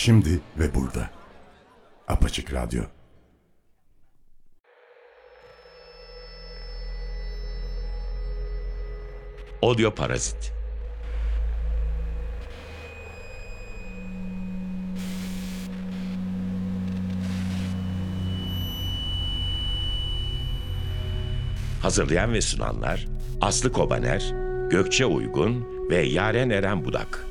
Şimdi ve burada. Apaçık Radyo. Odyoparazit. Hazırlayan ve sunanlar Aslı Kobaner, Gökçe Uygun ve Yaren Eren Budak.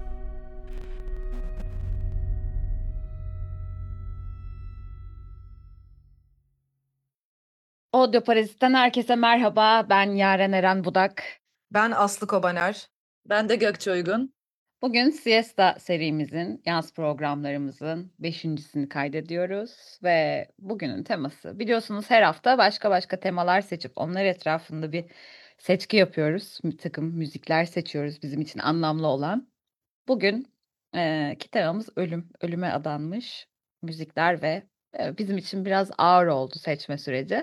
Audio Parazit'ten herkese merhaba. Ben Yaren Eren Budak. Ben Aslı Kobaner. Ben de Gökçe Uygun. Bugün Siesta serimizin, yaz programlarımızın 5.'sini kaydediyoruz ve bugünün teması. Biliyorsunuz her hafta başka temalar seçip onlar etrafında bir seçki yapıyoruz. Bir takım müzikler seçiyoruz bizim için anlamlı olan. Bugün ki temamız ölüm, ölüme adanmış müzikler ve bizim için biraz ağır oldu seçme süreci.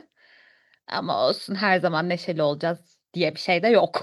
Ama olsun, her zaman neşeli olacağız diye bir şey de yok.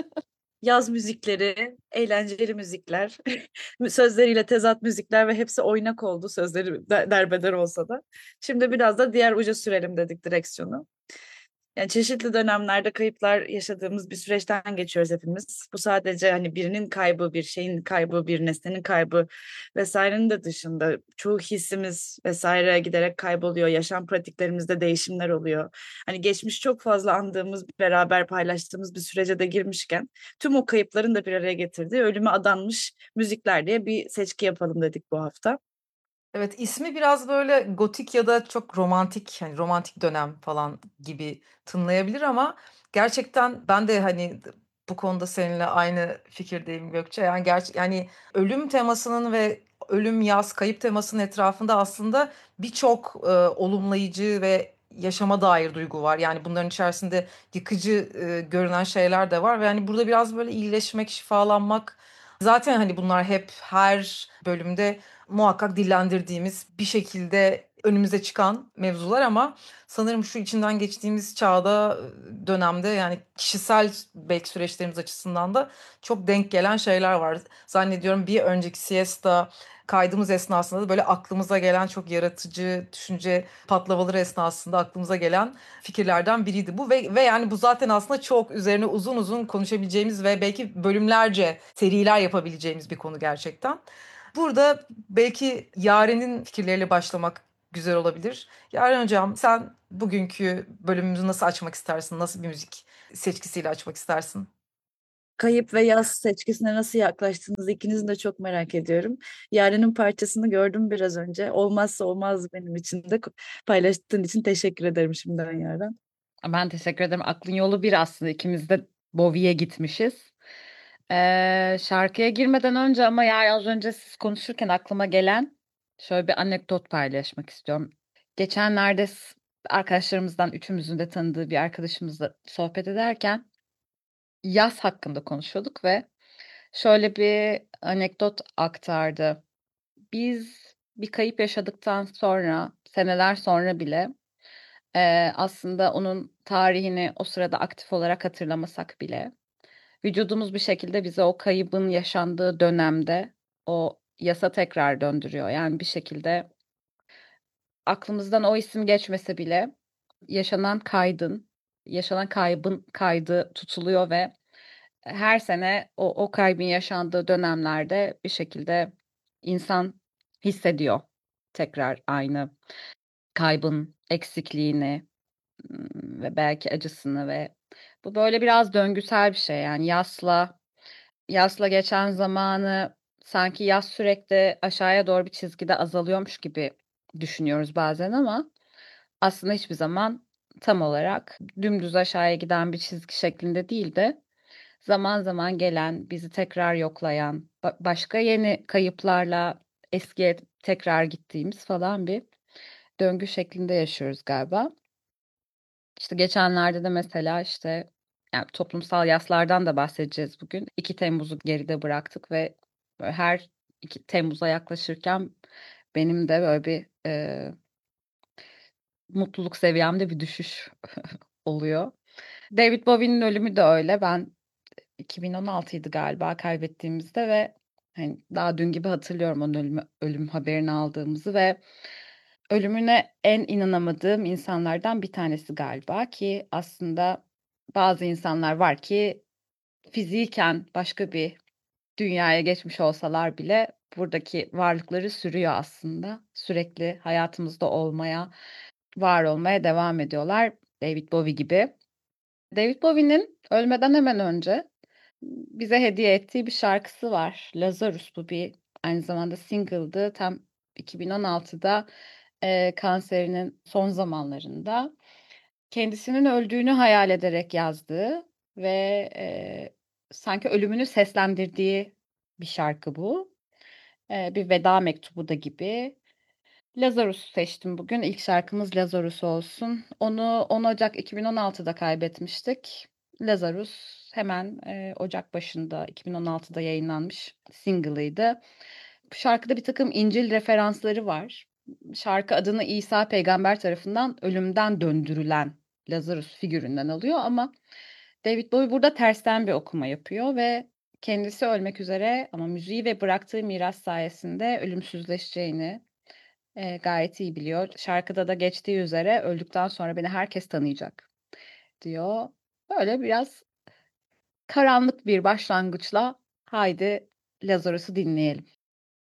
Yaz müzikleri, eğlenceli müzikler, sözleriyle tezat müzikler ve hepsi oynak oldu, sözleri derbeder olsa da. Şimdi biraz da diğer uca sürelim dedik direksiyonu. Yani çeşitli dönemlerde kayıplar yaşadığımız bir süreçten geçiyoruz hepimiz. Bu sadece hani birinin kaybı, bir şeyin kaybı, bir nesnenin kaybı vesairenin de dışında çoğu hissimiz vesaire giderek kayboluyor. Yaşam pratiklerimizde değişimler oluyor. Hani geçmiş çok fazla andığımız, beraber paylaştığımız bir sürece de girmişken tüm o kayıpların da bir araya getirdiği ölüme adanmış müzikler diye bir seçki yapalım dedik bu hafta. Evet, ismi biraz böyle gotik ya da çok romantik, hani romantik dönem falan gibi tınlayabilir ama gerçekten ben de hani bu konuda seninle aynı fikirdeyim Gökçe. Yani ölüm temasının ve ölüm, yaz, kayıp temasının etrafında aslında birçok olumlayıcı ve yaşama dair duygu var. Yani bunların içerisinde yıkıcı görünen şeyler de var ve yani burada biraz böyle iyileşmek, şifalanmak. Zaten hani bunlar hep her bölümde muhakkak dillendirdiğimiz bir şekilde önümüze çıkan mevzular ama sanırım şu içinden geçtiğimiz çağda, dönemde yani kişisel belki süreçlerimiz açısından da çok denk gelen şeyler var. Zannediyorum bir önceki siesta kaydımız esnasında da böyle aklımıza gelen çok yaratıcı düşünce patlamaları esnasında aklımıza gelen fikirlerden biriydi bu ve yani bu zaten aslında çok üzerine uzun uzun konuşabileceğimiz ve belki bölümlerce seriler yapabileceğimiz bir konu gerçekten. Burada belki Yaren'in fikirleriyle başlamak güzel olabilir. Yaren hocam, sen bugünkü bölümümüzü nasıl açmak istersin? Nasıl bir müzik seçkisiyle açmak istersin? Kayıp ve yaz seçkisine nasıl yaklaştığınızı ikinizin de çok merak ediyorum. Yaren'in parçasını gördüm biraz önce. Olmazsa olmaz benim için de paylaştığın için teşekkür ederim şimdiden Yaren. Ben teşekkür ederim. Aklın yolu bir aslında. İkimiz de Bowie'ye gitmişiz. Şarkıya girmeden önce ama yani az önce siz konuşurken aklıma gelen şöyle bir anekdot paylaşmak istiyorum. Geçenlerde arkadaşlarımızdan üçümüzün de tanıdığı bir arkadaşımızla sohbet ederken yaz hakkında konuşuyorduk ve şöyle bir anekdot aktardı. Biz bir kayıp yaşadıktan sonra, seneler sonra bile aslında onun tarihini o sırada aktif olarak hatırlamasak bile vücudumuz bir şekilde bize o kaybın yaşandığı dönemde o yasa tekrar döndürüyor. Yani bir şekilde aklımızdan o isim geçmese bile yaşanan yaşanan kaybın kaydı tutuluyor ve her sene o kaybın yaşandığı dönemlerde bir şekilde insan hissediyor tekrar aynı kaybın eksikliğini ve belki acısını ve bu böyle biraz döngüsel bir şey. Yani yasla geçen zamanı sanki yas sürekli aşağıya doğru bir çizgide azalıyormuş gibi düşünüyoruz bazen ama aslında hiçbir zaman tam olarak dümdüz aşağıya giden bir çizgi şeklinde değil de zaman zaman gelen, bizi tekrar yoklayan, başka yeni kayıplarla eskiye tekrar gittiğimiz falan bir döngü şeklinde yaşıyoruz galiba. İşte geçenlerde de mesela işte yani toplumsal yaslardan da bahsedeceğiz bugün. 2 Temmuz'u geride bıraktık ve böyle her 2 Temmuz'a yaklaşırken benim de böyle bir mutluluk seviyemde bir düşüş oluyor. David Bowie'nin ölümü de öyle. Ben 2016'ydı galiba kaybettiğimizde ve Hani daha dün gibi hatırlıyorum onun ölüm haberini aldığımızı ve ölümüne en inanamadığım insanlardan bir tanesi galiba ki aslında bazı insanlar var ki fiziken başka bir dünyaya geçmiş olsalar bile buradaki varlıkları sürüyor aslında. Sürekli hayatımızda olmaya, var olmaya devam ediyorlar. David Bowie gibi. David Bowie'nin ölmeden hemen önce bize hediye ettiği bir şarkısı var. Lazarus, bu bir aynı zamanda single'dı. Tam 2016'da kanserinin son zamanlarında kendisinin öldüğünü hayal ederek yazdığı ve sanki ölümünü seslendirdiği bir şarkı bu. Bir veda mektubu da gibi. Lazarus'u seçtim bugün. İlk şarkımız Lazarus olsun. Onu 10 Ocak 2016'da kaybetmiştik. Lazarus hemen Ocak başında 2016'da yayınlanmış single'ıydı. Bu şarkıda bir takım İncil referansları var. Şarkı adını İsa peygamber tarafından ölümden döndürülen Lazarus figüründen alıyor ama David Bowie burada tersten bir okuma yapıyor ve kendisi ölmek üzere ama müziği ve bıraktığı miras sayesinde ölümsüzleşeceğini gayet iyi biliyor. Şarkıda da geçtiği üzere öldükten sonra beni herkes tanıyacak diyor. Böyle biraz karanlık bir başlangıçla haydi Lazarus'u dinleyelim.